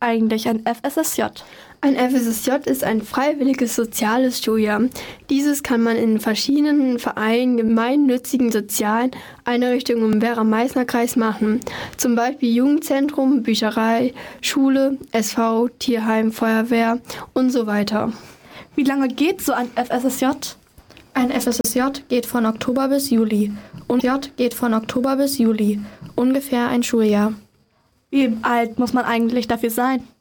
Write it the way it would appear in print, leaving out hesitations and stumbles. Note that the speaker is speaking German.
eigentlich ein FSSJ? Ein FSSJ ist ein freiwilliges soziales Schuljahr. Dieses kann man in verschiedenen Vereinen, gemeinnützigen sozialen Einrichtungen im Werra-Meißner-Kreis machen. Zum Beispiel Jugendzentrum, Bücherei, Schule, SV, Tierheim, Feuerwehr und so weiter. Wie lange geht so ein FSSJ? Ein FSSJ geht von Oktober bis Juli. Und J geht von Oktober bis Juli. Ungefähr ein Schuljahr. Wie alt muss man eigentlich dafür sein?